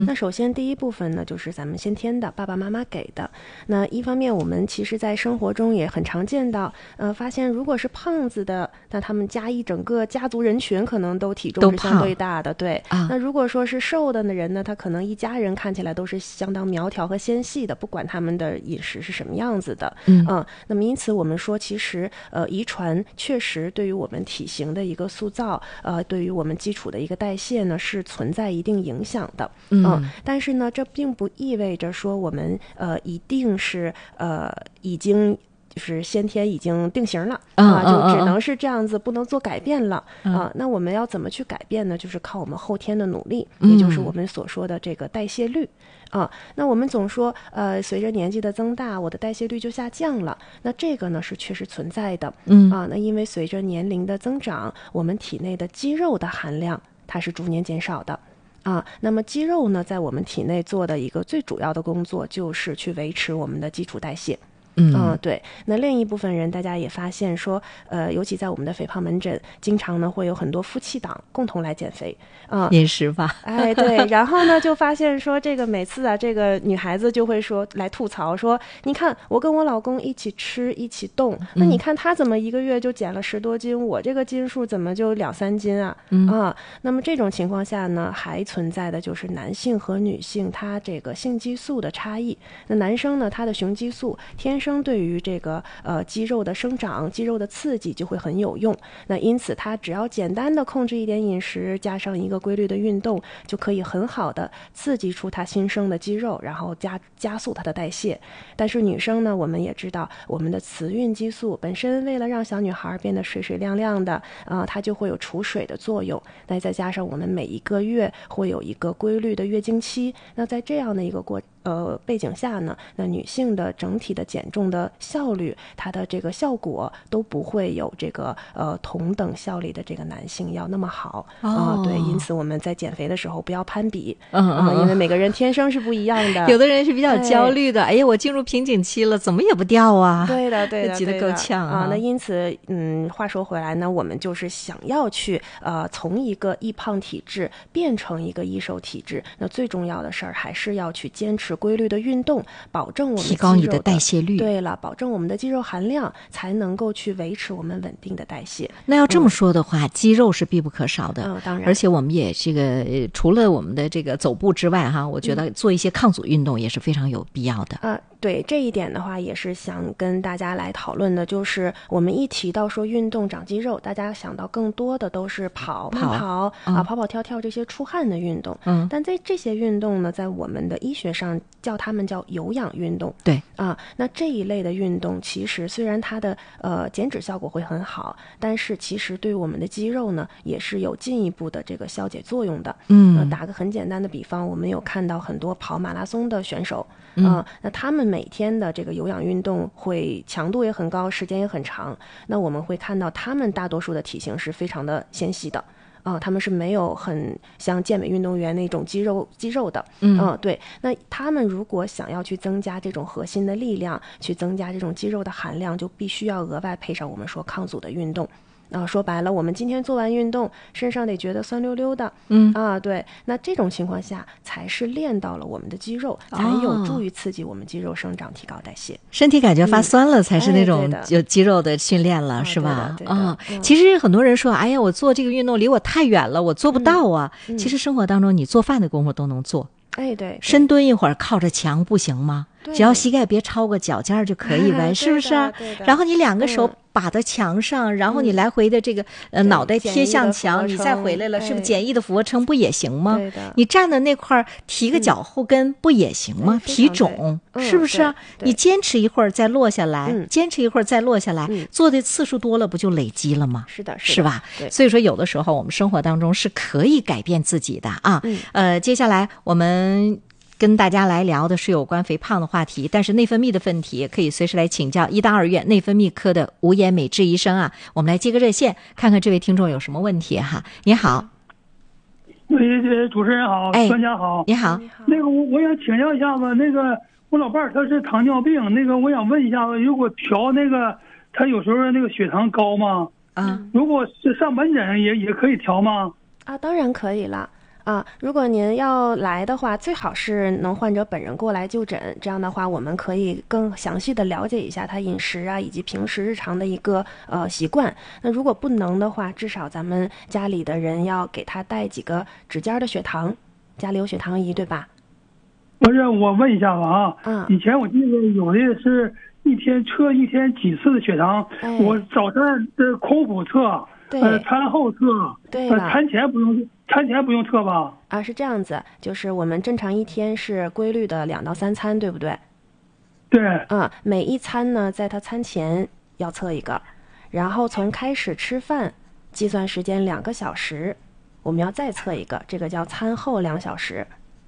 那首先第一部分呢，就是咱们先天的爸爸妈妈给的。那一方面我们其实在生活中也很常见到，发现如果是胖子的，那他们家一整个家族人群可能都体重是相对大的，对。那如果说是瘦的人呢，他可能一家人看起来都是相当苗条和纤细的，不管他们的饮食是什么样子的。那么因此我们说，其实遗传确实对于我们体型的一个塑造，对于我们基础的一个代谢呢，是存在一定影响的。但是呢，这并不意味着说我们一定是已经就是先天已经定型了就只能是这样子，不能做改变了那我们要怎么去改变呢？就是靠我们后天的努力，也就是我们所说的这个代谢率那我们总说随着年纪的增大，我的代谢率就下降了。那这个呢是确实存在的那因为随着年龄的增长，我们体内的肌肉的含量它是逐年减少的那么肌肉呢，在我们体内做的一个最主要的工作，就是去维持我们的基础代谢。对。那另一部分人，大家也发现说，尤其在我们的肥胖门诊，经常呢会有很多夫妻档共同来减肥饮食吧。 对。然后呢，就发现说，这个每次这个女孩子就会说来吐槽说，你看我跟我老公一起吃一起动，那你看他怎么一个月就减了10多斤，我这个斤数怎么就2、3斤那么这种情况下呢，还存在的就是男性和女性他这个性激素的差异。那男生呢，他的雄激素天生对于这个肌肉的生长、肌肉的刺激就会很有用。那因此他只要简单的控制一点饮食，加上一个规律的运动，就可以很好的刺激出他新生的肌肉，然后加速他的代谢。但是女生呢，我们也知道我们的雌孕激素本身为了让小女孩变得水水亮亮的它就会有储水的作用。那再加上我们每一个月会有一个规律的月经期，那在这样的一个背景下呢，那女性的整体的减重的效率，它的这个效果都不会有这个同等效力的这个男性要那么好对。因此我们在减肥的时候不要攀比因为每个人天生是不一样的。 有的人是比较焦虑的，哎呀，我进入瓶颈期了，怎么也不掉啊。 对的， 急得够呛那因此话说回来呢，我们就是想要去从一个易胖体质变成一个易瘦体质，那最重要的事儿还是要去坚持规律的运动，保证我们提高你的代谢率。 对了，保证我们的肌肉含量，才能够去维持我们稳定的代谢。 那要这么说的话，肌肉是必不可少的当然。 而且我们也这个除了我们的这个走步之外我觉得做一些抗阻运动也是非常有必要的对，这一点的话也是想跟大家来讨论的，就是我们一提到说运动长肌肉，大家想到更多的都是跑跑跳跳这些出汗的运动但在这些运动呢，在我们的医学上他们叫有氧运动。 对那这一类的运动其实虽然它的减脂效果会很好，但是其实对我们的肌肉呢也是有进一步的这个消解作用的打个很简单的比方，我们有看到很多跑马拉松的选手那他们每天的这个有氧运动会强度也很高，时间也很长，那我们会看到他们大多数的体型是非常的纤细的他们是没有很像健美运动员那种肌肉的对。那他们如果想要去增加这种核心的力量，去增加这种肌肉的含量，就必须要额外配上我们说抗阻的运动说白了，我们今天做完运动，身上得觉得酸溜溜的对。那这种情况下才是练到了我们的肌肉才有助于刺激我们肌肉生长，提高代谢。 身体感觉发酸了才是那种有肌肉的训练了是吧其实很多人说，哎呀，我做这个运动离我太远了，我做不到啊其实生活当中你做饭的功夫都能做对。 深蹲一会儿靠着墙不行吗？只要膝盖别超过脚尖就可以呗是不是然后你2个手把在墙上然后你来回的这个脑袋贴向墙你再回来了是不是简易的俯卧撑不也行吗？你站的那块提个脚后跟不也行吗？提踵是不是你坚持一会儿再落下来坚持一会儿再落下来做的次数多了不就累积了吗？ 是的是吧？所以说有的时候我们生活当中是可以改变自己的接下来我们跟大家来聊的是有关肥胖的话题，但是内分泌的问题可以随时来请教医大2院内分泌科的吴妍美治医生我们来接个热线，看看这位听众有什么问题你好。 主持人好，专家好。 你好。 那个我想请教一下子，那个我老伴儿他是糖尿病，那个我想问一下子，如果调那个他有时候那个血糖高吗？如果是上门诊也可以调吗？ 当然可以了如果您要来的话，最好是能患者本人过来就诊，这样的话我们可以更详细的了解一下他饮食以及平时日常的一个习惯。那如果不能的话，至少咱们家里的人要给他带几个指尖的血糖，家里有血糖仪对吧？ 不是，我问一下吧以前我记得有的是一天测一天几次的血糖，我早餐的空腹测，餐后测， 对餐前不用测吧？ 是这样子，就是我们正常一天是规律的2到3餐，对不对？ 对。 每一餐呢，在他餐前要测一个，然后从开始吃饭计算时间2个小时，我们要再测一个，这个叫餐后2小时。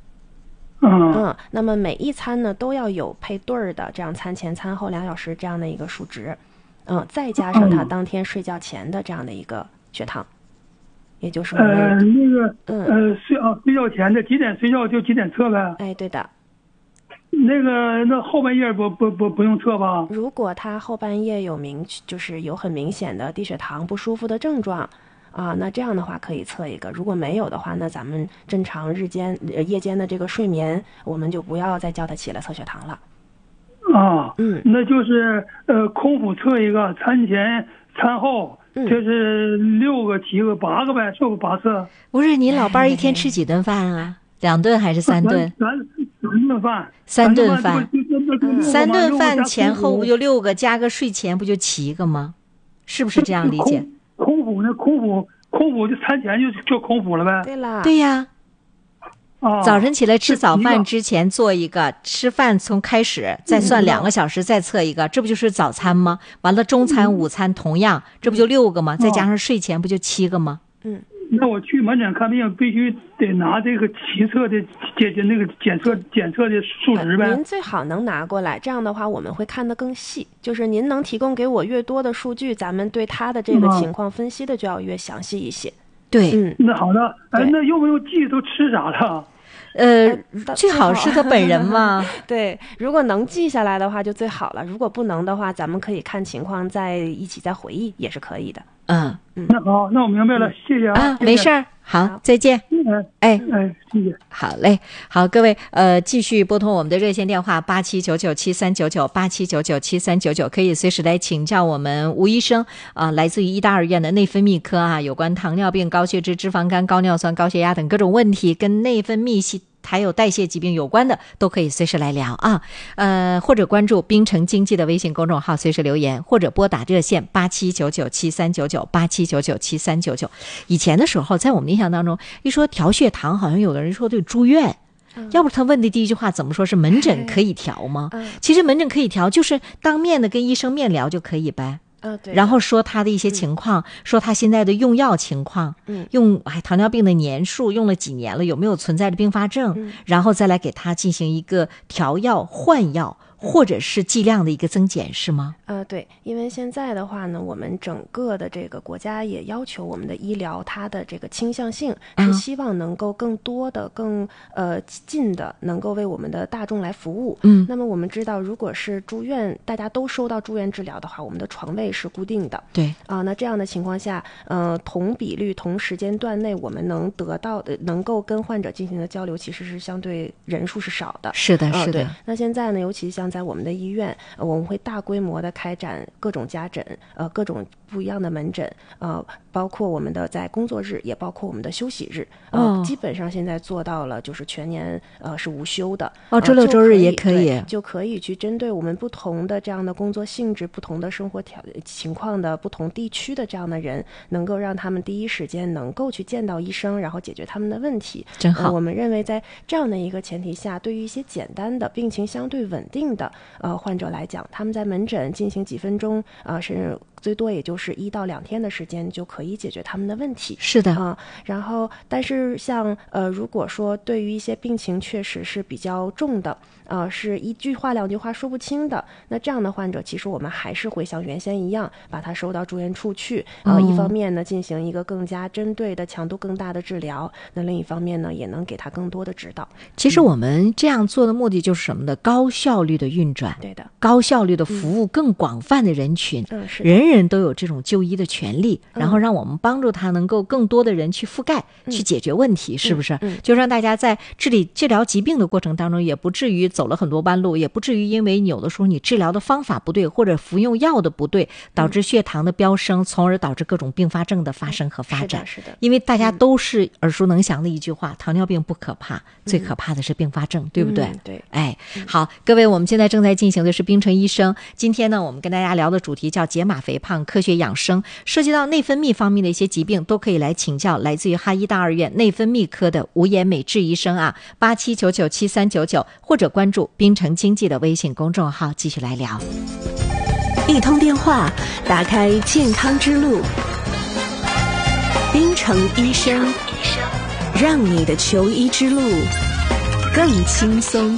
那么每一餐呢都要有配对儿的，这样餐前餐后2小时这样的一个数值，再加上他当天睡觉前的这样的一个血糖，也就是我们睡觉前的几点睡觉就几点测呗？ 对的。 那后半夜不用测吧？ 如果他后半夜就是有很明显的低血糖不舒服的症状那这样的话可以测一个，如果没有的话，那咱们正常夜间的这个睡眠，我们就不要再叫他起来测血糖了。 那就是空腹测一个，餐前餐后，就是6个、7个、8个呗，测个8次。 不是，你老伴儿一天吃几顿饭啊？2顿还是3顿 ？3顿饭。 3顿饭，3顿饭前后不就6个，加个睡前不就7个吗？是不是这样理解？ 空腹呢？空腹就餐前就空腹了呗。 对了。 对呀。早晨起来吃早饭之前做一个，吃饭从开始再算2个小时再测一个，这不就是早餐吗？完了中餐午餐同样，这不就6个吗？再加上睡前不就7个吗？ 那我去门诊看病必须得拿这个齐测的检测的数值呗。 您最好能拿过来，这样的话我们会看得更细。就是您能提供给我越多的数据，咱们对他的这个情况分析的就要越详细一些。 对， 那好的，那用不用记都吃啥了？ 最好是他本人嘛。 对，如果能记下来的话就最好了，如果不能的话，咱们可以看情况一起再回忆也是可以的。 那好，那我明白了，谢谢啊。 没事儿，好，再见。 谢谢。 好嘞，好，各位，继续拨通我们的热线电话8799739987997399，可以随时来请教我们吴医生来自于医大2院的内分泌科有关糖尿病、高血脂、脂肪肝、高尿酸、高血压等各种问题，跟内分泌系还有代谢疾病有关的，都可以随时来聊或者关注冰城经济的微信公众号，随时留言，或者拨打热线8799739987997399。以前的时候，在我们印象当中，一说调血糖，好像有的人说对住院。要不他问的第一句话怎么说是门诊可以调吗？其实门诊可以调，就是当面的跟医生面聊就可以呗。 对， 然后说他的一些情况，说他现在的用药情况，用糖尿病的年数用了几年了，有没有存在的并发症，然后再来给他进行一个调药、换药，或者是剂量的一个增减，是吗？ 对，因为现在的话呢，我们整个的这个国家也要求我们的医疗它的这个倾向性是希望能够更多的、更近的能够为我们的大众来服务。那么我们知道，如果是住院，大家都收到住院治疗的话，我们的床位是固定的。 对那这样的情况下，同比率、同时间段内，我们能得到的、能够跟患者进行的交流，其实是相对人数是少的。 是的，是的。 对，那现在呢，尤其像在我们的医院，我们会大规模的开展各种家诊，各种不一样的门诊，包括我们的在工作日，也包括我们的休息日，基本上现在做到了就是全年是无休的。 周六周日也可以， 就可以去针对我们不同的这样的工作性质、不同的生活情况的不同地区的这样的人，能够让他们第一时间能够去见到医生，然后解决他们的问题。 真好。 我们认为在这样的一个前提下，对于一些简单的病情相对稳定的患者来讲，他们在门诊进行几分钟甚至最多也就是1到2天的时间就可以解决他们的问题。 是的然后但是像如果说对于一些病情确实是比较重的，是一句话2句话说不清的，那这样的患者其实我们还是会像原先一样把他收到住院处去，一方面呢进行一个更加针对的强度更大的治疗，那另一方面呢也能给他更多的指导。 其实我们这样做的目的就是什么呢？高效率的运转， 对的， 高效率的服务更广泛的人群，人人都有这种就医的权利，然后让我们帮助他能够更多的人去覆盖，去解决问题，是不是？就让大家在治疗疾病的过程当中，也不至于走了很多弯路，也不至于因为有的时候你治疗的方法不对，或者服用药的不对，导致血糖的飙升，从而导致各种并发症的发生和发展。 是的， 因为大家都是耳熟能详的一句话，糖尿病不可怕，最可怕的是并发症，对不对？ 对， 哎，好，各位，我们现在正在进行的是冰城医生。今天呢，我们跟大家聊的主题叫解码肥胖科学养生，涉及到内分泌方面的一些疾病，都可以来请教来自于哈医大二院内分泌科的吴妍美治医生啊，87997399，或者关注冰城经济的微信公众号，继续来聊。 一通电话，打开健康之路。冰城医生，让你的求医之路更轻松。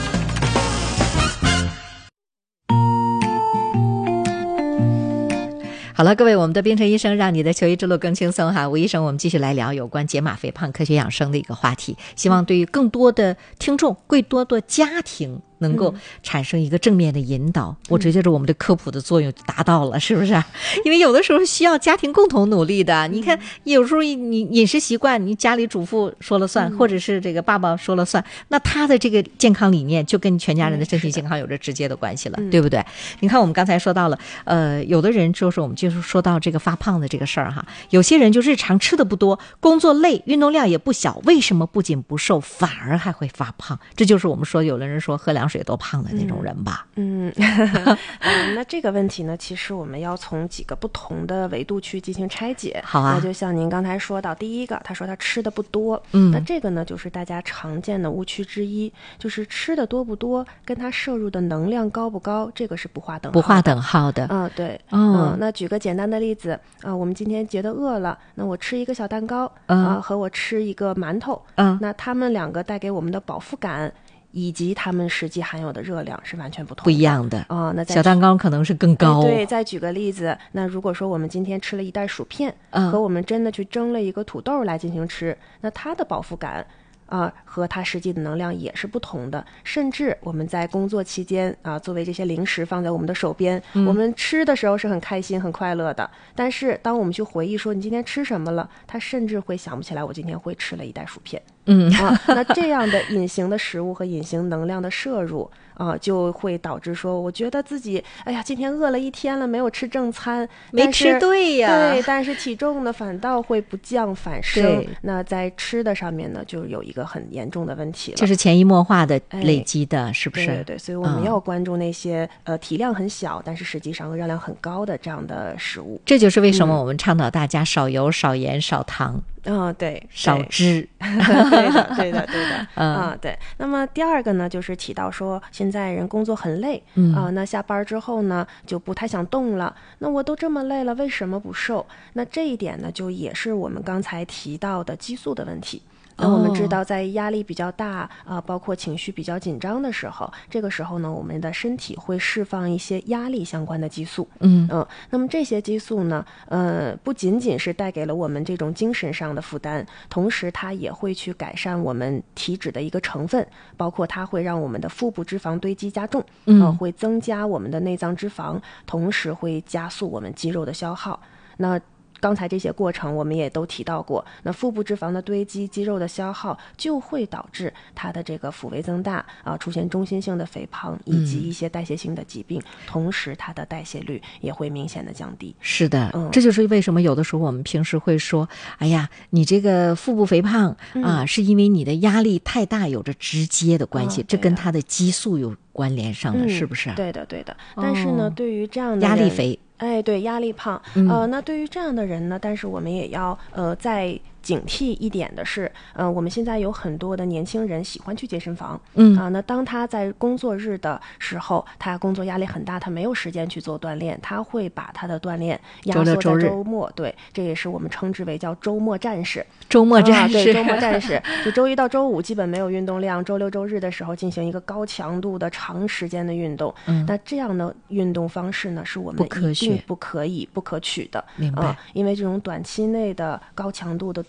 好了，各位，我们的冰城医生让你的求医之路更轻松哈。吴医生，我们继续来聊有关解码肥胖科学养生的一个话题，希望对于更多的听众、更多的家庭能够产生一个正面的引导，我觉得我们的科普的作用达到了，是不是？因为有的时候需要家庭共同努力的。你看，有时候你饮食习惯，你家里主妇说了算，或者是这个爸爸说了算，那他的这个健康理念就跟全家人的身体健康有着直接的关系了，对不对？你看，我们刚才说到了，有的人就是我们就是说到这个发胖的这个事儿哈，有些人就日常吃的不多，工作累，运动量也不小，为什么不仅不瘦，反而还会发胖？这就是我们说有的人说喝凉水都胖的那种人吧。 那这个问题呢，其实我们要从几个不同的维度去进行拆解。 好啊， 那就像您刚才说到，第一个，他说他吃的不多，那这个呢，就是大家常见的误区之一，就是吃的多不多跟他摄入的能量高不高，这个是不划等号的。对，那举个简单的例子我们今天觉得饿了，那我吃一个小蛋糕和我吃一个馒头，那他们两个带给我们的饱腹感以及它们实际含有的热量是完全不一样的那小蛋糕可能是更高。 对，再举个例子，那如果说我们今天吃了一袋薯片，和我们真的去蒸了一个土豆来进行吃，那它的饱腹感和它实际的能量也是不同的。甚至我们在工作期间作为这些零食放在我们的手边，我们吃的时候是很开心很快乐的，但是当我们去回忆说你今天吃什么了，他甚至会想不起来我今天会吃了一袋薯片。那这样的隐形的食物和隐形能量的摄入就会导致说我觉得自己今天饿了一天了，没有吃正餐， 没吃对呀， 对，但是体重呢反倒会不降反升。那在吃的上面呢就有一个很严重的问题了， 就是潜移默化的累积的，是不是？ 对，所以我们要关注那些体量很小但是实际上热量很高的这样的食物。 这就是为什么我们倡导大家少油少盐少糖对， 少汁对的对。那么第二个呢，就是提到说现在人工作很累那下班之后呢就不太想动了，那我都这么累了为什么不瘦？那这一点呢就也是我们刚才提到的激素的问题。那我们知道在压力比较大包括情绪比较紧张的时候，这个时候呢我们的身体会释放一些压力相关的激素。那么这些激素呢不仅仅是带给了我们这种精神上的负担，同时它也会去改善我们体脂的一个成分，包括它会让我们的腹部脂肪堆积加重会增加我们的内脏脂肪，同时会加速我们肌肉的消耗。那刚才这些过程我们也都提到过，那腹部脂肪的堆积，肌肉的消耗就会导致它的这个腹围增大出现中心性的肥胖以及一些代谢性的疾病，同时它的代谢率也会明显的降低。 是的，这就是为什么有的时候我们平时会说哎呀你这个腹部肥胖是因为你的压力太大有着直接的关系，这跟它的激素有关联上的，是不是？ 对的。但是呢对于这样的压力肥对，压力胖那对于这样的人呢，但是我们也要在警惕一点的是我们现在有很多的年轻人喜欢去健身房那当他在工作日的时候，他工作压力很大，他没有时间去做锻炼，他会把他的锻炼压缩在周末。对，这也是我们称之为叫周末战士。 周末战士就周一到周五基本没有运动量，周六周日的时候进行一个高强度的长时间的运动那这样的运动方式呢是我们一定不可取的。 明白因为这种短期内的高强度的锻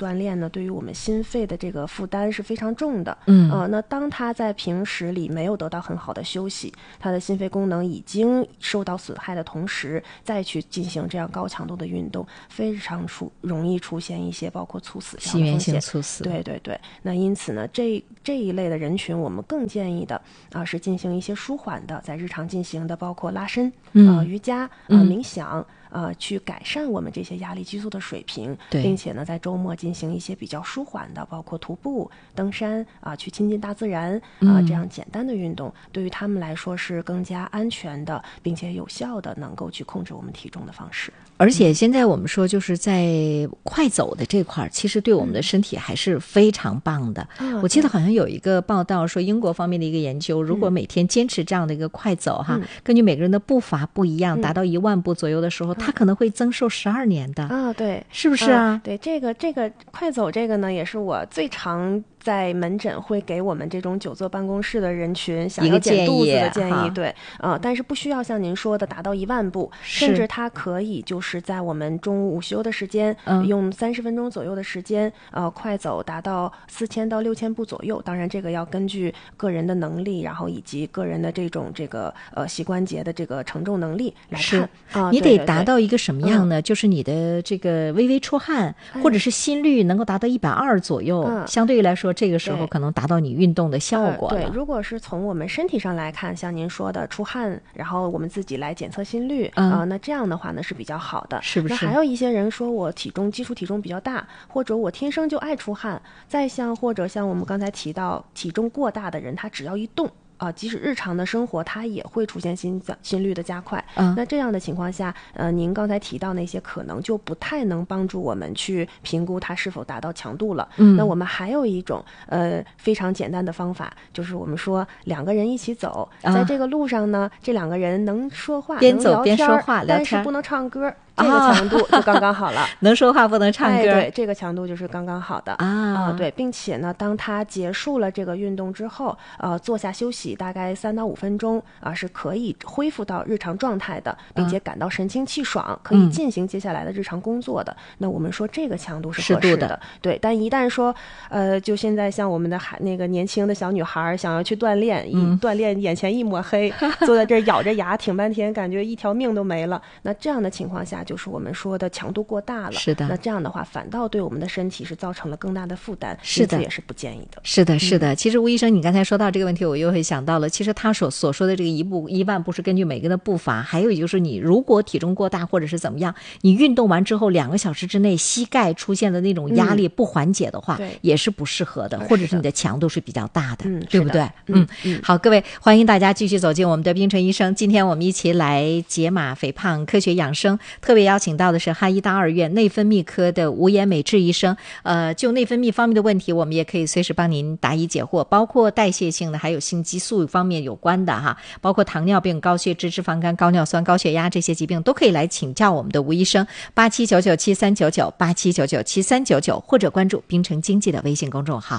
锻炼呢，对于我们心肺的这个负担是非常重的。那当他在平时里没有得到很好的休息，他的心肺功能已经受到损害的同时，再去进行这样高强度的运动，非常容易出现一些包括猝死这样的风险。心源性猝死。 对对对。那因此呢，这一类的人群，我们更建议的是进行一些舒缓的，在日常进行的，包括拉伸、瑜伽、冥想。去改善我们这些压力激素的水平，并且呢，在周末进行一些比较舒缓的，包括徒步、登山去亲近大自然这样简单的运动，对于他们来说是更加安全的，并且有效的能够去控制我们体重的方式。 而且现在我们说，就是在快走的这块，其实对我们的身体还是非常棒的。我记得好像有一个报道说，英国方面的一个研究，如果每天坚持这样的一个快走根据每个人的步伐不一样，达到1万步左右的时候，他可能会增寿12年的。 对， 是不是啊？ 对，这个快走这个呢，也是我最常在门诊会给我们这种久坐办公室的人群想要减肚子的建议。对，但是不需要像您说的达到1万步，甚至它可以就是在我们中午午休的时间，用30分钟左右的时间，快走达到4000到6000步左右。当然，这个要根据个人的能力，然后以及个人的这个膝关节的这个承重能力来看。 你得达到一个什么样呢？就是你的这个微微出汗，或者是心率能够达到120左右，相对于来说，这个时候可能达到你运动的效果了。 对，如果是从我们身体上来看，像您说的出汗，然后我们自己来检测心率，那这样的话呢是比较好的， 是不是？ 那还有一些人说我基础体重比较大，或者我天生就爱出汗，或者像我们刚才提到体重过大的人，他只要一动。即使日常的生活，它也会出现心率的加快。那这样的情况下，您刚才提到那些可能就不太能帮助我们去评估它是否达到强度了。那我们还有一种非常简单的方法，就是我们说2个人一起走，在这个路上呢，这2个人能说话， 边走边说话， 但是不能唱歌。这个强度就刚刚好了。 能说话不能唱歌。 对，这个强度就是刚刚好的对，并且呢，当他结束了这个运动之后，坐下休息大概3到5分钟是可以恢复到日常状态的，并且感到神清气爽，可以进行接下来的日常工作的。那我们说这个强度是合适的。对，但一旦说就现在像我们的那个年轻的小女孩想要去锻炼，锻炼眼前一抹黑，坐在这儿咬着牙挺半天，感觉一条命都没了。那这样的情况下，就是我们说的强度过大了。 是的。 那这样的话，反倒对我们的身体是造成了更大的负担。是的，也是不建议的。 是的，是的。其实吴医生，你刚才说到这个问题，我又会想到了，其实他所说的这个1万步是根据每个人的步伐，还有就是你如果体重过大或者是怎么样，你运动完之后2个小时之内膝盖出现的那种压力不缓解的话，也是不适合的，或者是你的强度是比较大的，对不对？好，各位，欢迎大家继续走进我们的冰城医生。今天我们一起来解码肥胖科学养生，特别邀请到的是哈医大2院内分泌科的吴延美治医生。就内分泌方面的问题，我们也可以随时帮您答疑解惑，包括代谢性的，还有性激素方面有关的包括糖尿病、高血脂、脂肪肝、高尿酸、高血压这些疾病都可以来请教我们的吴医生。87997399 87997399，或者关注冰城经济的微信公众号。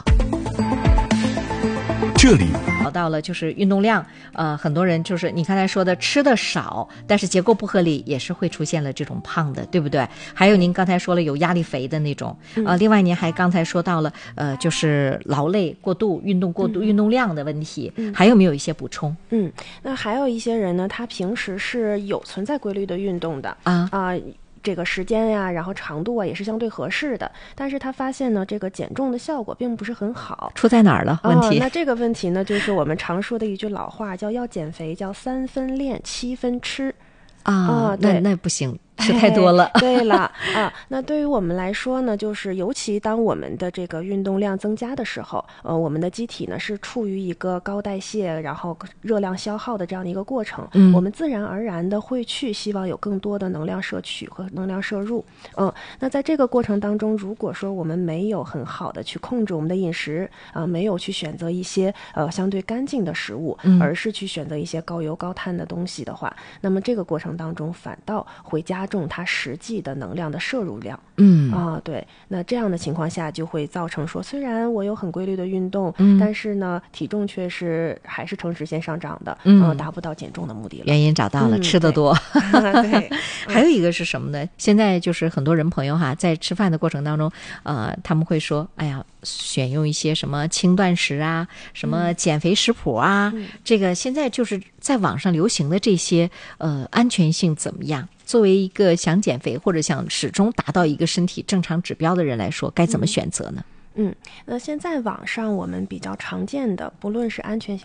这里聊到了就是运动量，很多人就是你刚才说的吃的少，但是结构不合理，也是会出现了这种胖的，对不对？还有您刚才说了有压力肥的那种，另外您还刚才说到了就是劳累过度、运动过度、运动量的问题，还有没有一些补充？ 那还有一些人呢，他平时是有存在规律的运动的这个时间呀，然后长度也是相对合适的，但是他发现呢，这个减重的效果并不是很好。 出在哪儿了？问题？ 那这个问题呢，就是我们常说的一句老话，叫要减肥，叫3分练7分吃。 那不行。吃太多了。 对了那对于我们来说呢，就是尤其当我们的这个运动量增加的时候，我们的机体呢是处于一个高代谢，然后热量消耗的这样的一个过程，我们自然而然的会去希望有更多的能量摄取和能量摄入。那在这个过程当中，如果说我们没有很好的去控制我们的饮食没有去选择一些相对干净的食物，而是去选择一些高油高碳的东西的话，那么这个过程当中反倒会加重它实际的能量的摄入量。对，那这样的情况下就会造成说，虽然我有很规律的运动，但是呢体重却还是呈直线上涨的，达不到减重的目的了。 原因找到了，吃得多。 对还有一个是什么呢？现在就是很多人朋友在吃饭的过程当中，他们会说，哎呀，选用一些什么轻断食啊，什么减肥食谱啊，这个现在就是在网上流行的这些安全性怎么样？作为一个想减肥或者想始终达到一个身体正常指标的人来说，该怎么选择呢？ 那现在网上我们比较常见的，不论是安全性